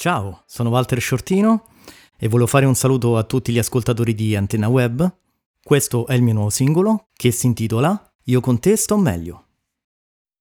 Ciao, sono Walter Shortino e volevo fare un saluto a tutti gli ascoltatori di Antenna Web. Questo è il mio nuovo singolo che si intitola Io con te sto meglio.